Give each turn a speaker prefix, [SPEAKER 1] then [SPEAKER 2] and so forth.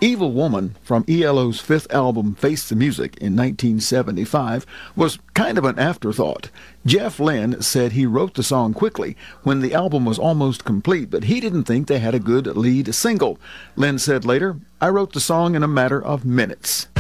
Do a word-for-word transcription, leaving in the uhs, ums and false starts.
[SPEAKER 1] Evil Woman from E L O's fifth album, Face the Music, in nineteen seventy-five, was kind of an afterthought. Jeff Lynne said he wrote the song quickly when the album was almost complete, but he didn't think they had a good lead single. Lynne said later, "I wrote the song in a matter of minutes."